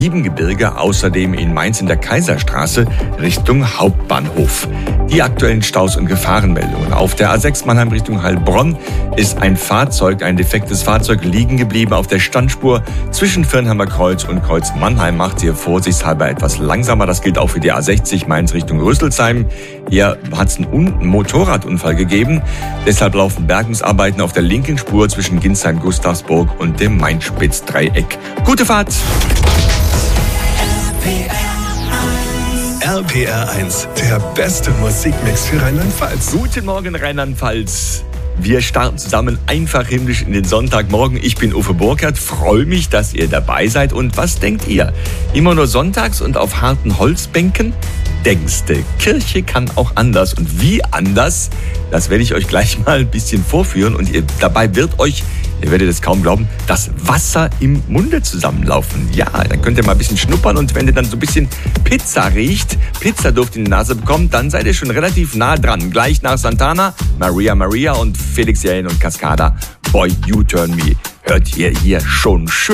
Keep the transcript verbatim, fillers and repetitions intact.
Siebengebirge, außerdem in Mainz in der Kaiserstraße Richtung Hauptbahnhof. Die aktuellen Staus und Gefahrenmeldungen. Auf der A sechs Mannheim Richtung Heilbronn ist ein Fahrzeug, ein defektes Fahrzeug liegen geblieben auf der Standspur zwischen Firnheimer Kreuz und Kreuz Mannheim. Macht sie vorsichtshalber etwas langsamer. Das gilt auch für die A sechzig Mainz Richtung Rüsselsheim. Hier hat es einen Motorradunfall gegeben. Deshalb laufen Bergungsarbeiten auf der linken Spur zwischen Ginsheim-Gustavsburg und dem Main-Spitz-Dreieck. Gute Fahrt! R P R eins, der beste Musikmix für Rheinland-Pfalz. Guten Morgen, Rheinland-Pfalz. Wir starten zusammen einfach himmlisch in den Sonntagmorgen. Ich bin Uffe Burkhardt, freue mich, dass ihr dabei seid. Und was denkt ihr? Immer nur sonntags und auf harten Holzbänken? Denkste, Kirche kann auch anders. Und wie anders? Das werde ich euch gleich mal ein bisschen vorführen. Und ihr, dabei wird euch, ihr werdet es kaum glauben, das Wasser im Munde zusammenlaufen. Ja, dann könnt ihr mal ein bisschen schnuppern. Und wenn ihr dann so ein bisschen Pizza riecht, Pizzaduft in die Nase bekommt, dann seid ihr schon relativ nah dran. Gleich nach Santana, Maria Maria und Felix Jähn und Cascada. Boy, You Turn Me. Hört ihr hier schon schön.